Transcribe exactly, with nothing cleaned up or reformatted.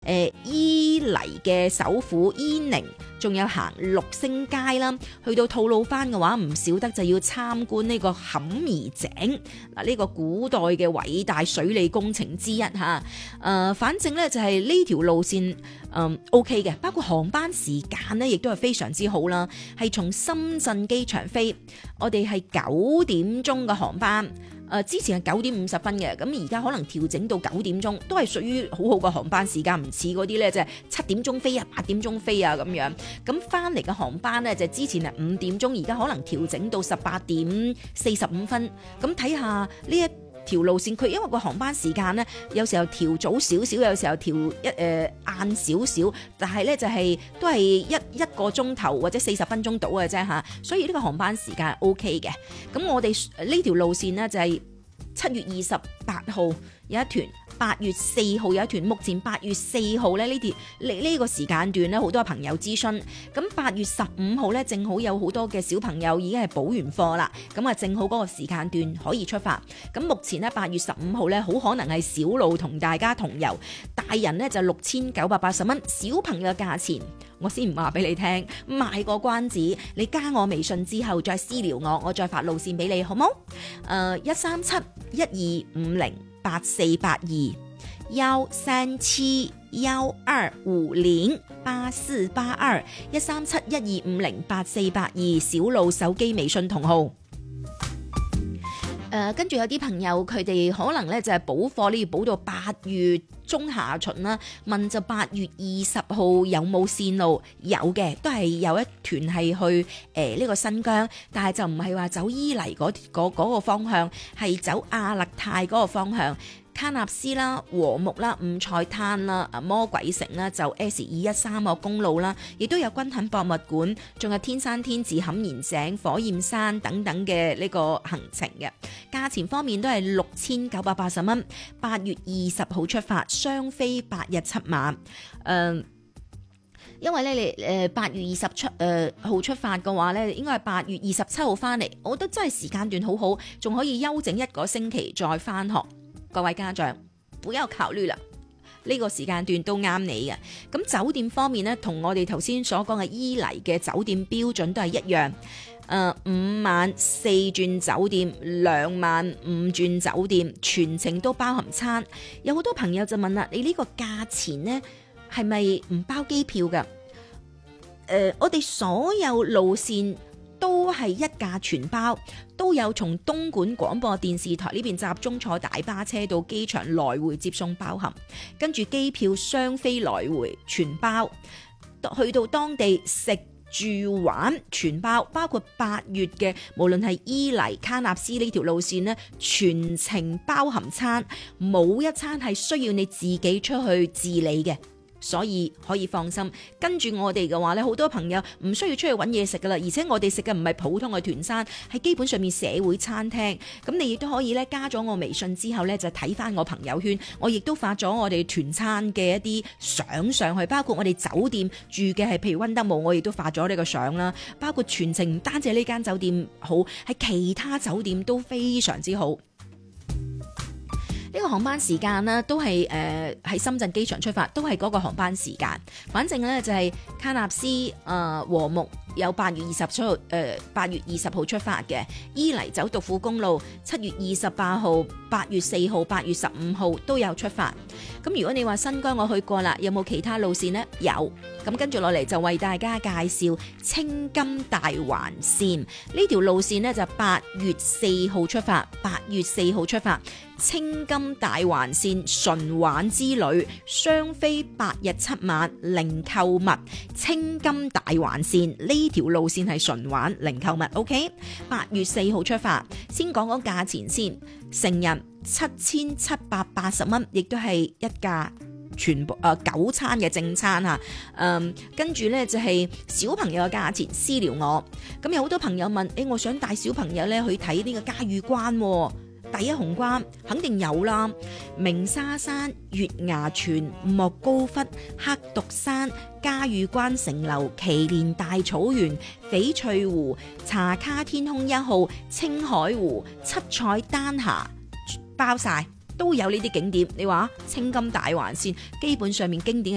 誒伊犁嘅首府伊寧，仲有行六星街啦。去到吐魯番嘅話，唔少得就要參觀呢個坎兒井嗱，呢個古代嘅偉大水利工程之一嚇。誒、呃，反正咧就係呢條路線。嗯 OK 嘅，包括航班時間咧，亦都係非常之好啦。係從深圳機場飛，我哋係九點鐘嘅航班。誒、呃，之前係九點五十分嘅，咁而家可能調整到九點鐘，都係屬於好好嘅航班時間，唔似嗰啲咧就係七點鐘飛啊、八點鐘飛啊咁樣。咁翻嚟嘅航班咧就之前係五點鐘，而家可能調整到十八點四十五分。咁睇下呢一條路線，佢因為個航班時間咧，有時候調早少少，有時候調一誒晏少少，但係咧就係、是、都係一一個鐘頭或者四十分鐘到嘅啫嚇，所以呢個航班時間係 OK 嘅。咁我哋呢條路線呢，就係七月二十八號有一團，八月四號有一團。目前八月四號咧呢條呢呢個時間段咧，好多朋友諮詢。咁八月十五號咧，正好有好多嘅小朋友已經係補完課啦，咁啊正好嗰個時間段可以出發。咁目前咧八月十五號咧，好可能係小路同大家同遊，大人咧就六千九百八十蚊，小朋友嘅價錢我先唔話俾你聽，賣個關子，你加我微信之後再私聊我，我再發路線俾你，好冇？誒、呃，一三七一二五零八四八二，幺三七幺二五零八四八二，一三七一二五零八四八二，小路手機微信同號。誒、呃，跟住有啲朋友佢哋可能咧就係補課，你要補到八月中下旬啦。問就八月二十號有冇線路？有嘅，都係有一團係去誒呢、呃這個新疆，但係就唔係話走伊犁嗰嗰嗰個方向，係走阿勒泰嗰個方向。喀納斯啦、和木啦、五菜灘啦、魔鬼城啦，就 S 二一三個公路啦，亦都有軍艦博物館，仲有天山天字、坎兒井、火焰山等等嘅呢個行程嘅。價錢方面都係六千九百八十蚊，八月二十號出發，雙飛八日七晚。誒、呃，因為咧你誒八月二十出誒號出發嘅話咧，應該係八月二十七號翻嚟，我覺得真係時間段好好，仲可以休整一個星期再翻學。各位家長不要考慮啦，呢、這個時間段都啱你嘅。咁酒店方面呢，同我哋頭先所講嘅伊犁嘅酒店標準都係一樣。誒、呃，五晚四轉酒店，兩晚五轉酒店，全程都包含餐。有好多朋友就問啦，你呢個價錢呢係咪唔包機票㗎？誒、呃，我哋所有路線都係一價全包，都有從東莞廣播電視台呢邊集中坐大巴車到機場來回接送包含，跟住機票雙飛來回全包，去到當地食住玩全包，包括八月嘅無論係伊犁、喀納斯呢條路線呢，全程包含餐，冇一餐係需要你自己出去自理嘅。所以可以放心，跟住我哋嘅話咧，好多朋友唔需要出去揾嘢食噶啦，而且我哋食嘅唔係普通嘅團餐，係基本上面社會餐廳。咁你亦都可以咧加咗我微信之後咧，就睇翻我朋友圈，我亦都發咗我哋團餐嘅一啲相上去，包括我哋酒店住嘅係譬如溫德姆，我亦都發咗呢個相啦。包括全程唔單止係呢間酒店好，係其他酒店都非常之好。呢個航班時間呢，都係誒喺深圳機場出發，都係嗰個航班時間。反正呢，就係喀納斯誒、呃、和木有八月二十號誒八月二十號出發嘅，伊犁走獨庫公路七月二十八號、八月四號、八月十五號都有出發。咁如果你話新疆我去過啦，有冇其他路線呢？有。咁跟住落嚟就為大家介紹青金大環線呢條路線呢，就八月四號出發，八月四號出發。青金大環線純玩之旅，雙飛八日七晚，零購物。青金大環線呢條路線係純玩零購物 ，OK？ 八月四號出發，先講講價錢先。成人七千七百八十蚊，亦都係一價全部誒、呃、九餐嘅正餐嚇。嗯，跟住呢就係、是、小朋友嘅價錢，私聊我。咁有好多朋友問，誒、欸，我想帶小朋友咧去睇呢個嘉峪關喎。第一紅關肯定有啦，鳴沙山、月牙泉、莫高窟、黑獨山、嘉峪關城樓、祁連大草原、翡翠湖、茶卡天空一號、青海湖、七彩丹霞，包晒都有呢啲景點。你話青金大環線基本上面經典